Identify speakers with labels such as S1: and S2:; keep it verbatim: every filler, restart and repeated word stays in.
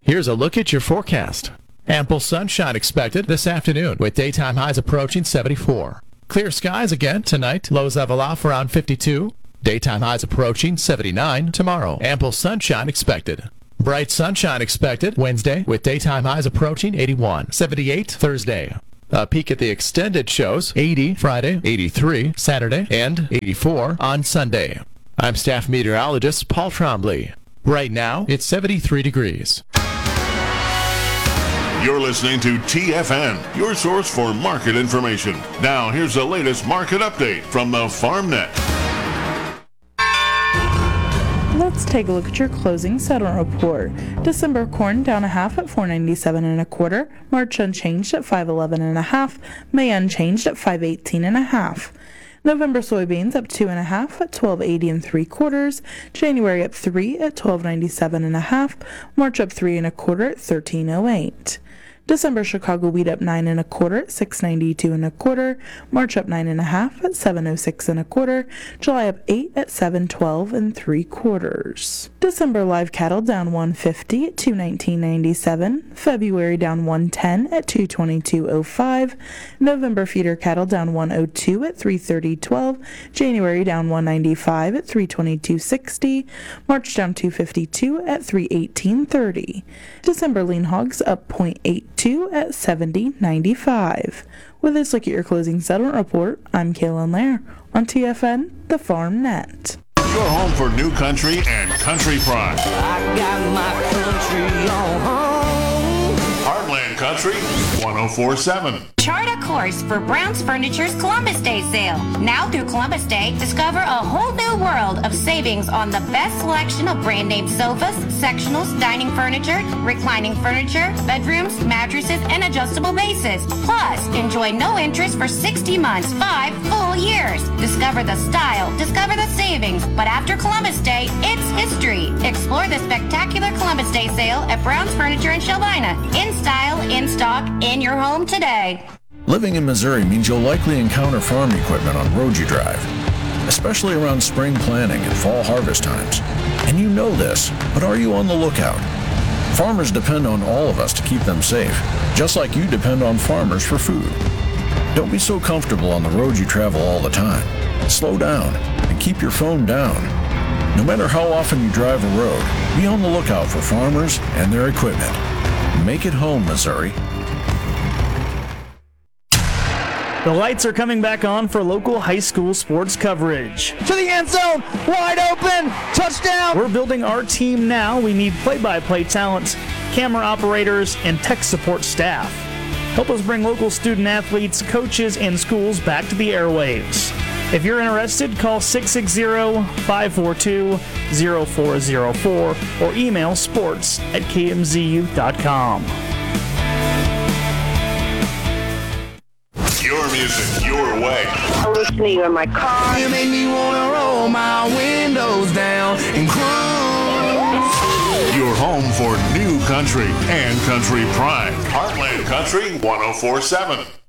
S1: Here's a look at your forecast. Ample sunshine expected this afternoon with daytime highs approaching seventy-four. Clear skies again tonight. Lows level off around fifty-two. Daytime highs approaching seventy-nine tomorrow. Ample sunshine expected. Bright sunshine expected Wednesday with daytime highs approaching eighty-one. seventy-eight Thursday. A peek at the extended shows, eighty Friday, eighty-three Saturday, and eighty-four on Sunday. I'm staff meteorologist Paul Trombley. Right now, it's seventy-three degrees.
S2: You're listening to T F N, your source for market information. Now, here's the latest market update from the FarmNet.
S3: Let's take a look at your closing settlement report. December corn down a half at four ninety-seven and a quarter. March unchanged at five eleven and a half. May unchanged at five eighteen and a half. November soybeans up two and a half at twelve eighty and three quarters. January up three at twelve ninety-seven and a half. March up three and a quarter at thirteen oh eight. December Chicago wheat up nine and a quarter at six ninety-two and a quarter. March up nine and a half at seven oh six and a quarter. July up eight at seven twelve and three quarters. December live cattle down one fifty at two nineteen ninety-seven. February down one ten at two twenty-two oh five. November feeder cattle down one oh two at three thirty twelve. January down one ninety-five at three twenty-two sixty. March down two fifty-two at three eighteen thirty. December lean hogs up zero point eight two at seventy ninety-five. With this look at your closing settlement report, I'm Kaylin Lair on T F N, the Farm Net.
S2: Your home for new country and country pride.
S4: I got my country on home.
S2: Heartland Country, one oh four point seven.
S5: Chart a course for Brown's Furniture's Columbus Day sale. Now through Columbus Day, discover a whole new world of savings on the best selection of brand name sofas, sectionals, dining furniture, reclining furniture, bedrooms, mattresses, and adjustable bases. Plus, enjoy no interest for sixty months, five full years. Discover the style, discover the savings, but after Columbus Day, it's history. Explore the spectacular Columbus Day sale at Brown's Furniture in Shelbina. In style, in stock, in your home today.
S6: Living in Missouri means you'll likely encounter farm equipment on roads you drive, especially around spring planting and fall harvest times. And you know this, but are you on the lookout? Farmers depend on all of us to keep them safe, just like you depend on farmers for food. Don't be so comfortable on the roads you travel all the time. Slow down and keep your phone down. No matter how often you drive a road, be on the lookout for farmers and their equipment. Make it home, Missouri.
S7: The lights are coming back on for local high school sports coverage.
S8: To the end zone, wide open, touchdown!
S7: We're building our team now. We need play-by-play talent, camera operators, and tech support staff. Help us bring local student athletes, coaches, and schools back to the airwaves. If you're interested, call six six zero, five four two, zero four zero four or email sports at k m z u dot com.
S2: Your music, your way.
S9: I listen to you in my car.
S8: You make me wanna roll my windows down and cruise.
S2: Your home for new country and country pride. Heartland Country, one oh four point seven.